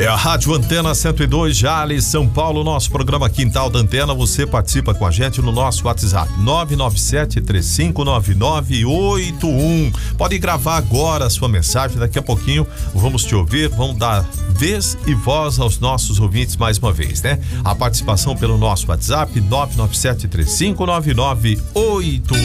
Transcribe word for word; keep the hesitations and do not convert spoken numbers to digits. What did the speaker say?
É a Rádio Antena cento e dois, Jales, São Paulo, nosso programa Quintal da Antena. Você participa com a gente no nosso WhatsApp nove nove sete três cinco nove nove oito um. Pode gravar agora a sua mensagem, daqui a pouquinho vamos te ouvir, vamos dar vez e voz aos nossos ouvintes mais uma vez, né? A participação pelo nosso WhatsApp nove nove sete três cinco nove nove oito um.